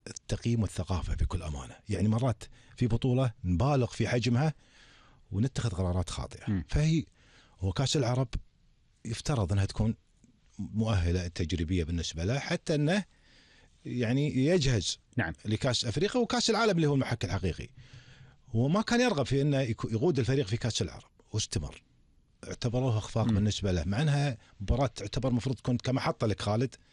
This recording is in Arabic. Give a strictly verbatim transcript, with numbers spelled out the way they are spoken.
التقييم والثقافة بكل أمانة. يعني مرات في بطولة نبالغ في حجمها ونتخذ قرارات خاطئة. م. فهي هو كأس العرب يفترض أنها تكون مؤهلة تجريبية بالنسبة له، حتى أنه يعني يجهز نعم. لكأس أفريقيا وكأس العالم اللي هو المحك الحقيقي. هو ما كان يرغب في أنه يقود الفريق في كأس العرب واستمر. اعتبروها اخفاق م. بالنسبة له، مع أنها مباراة تعتبر مفروض تكون كما حط لك خالد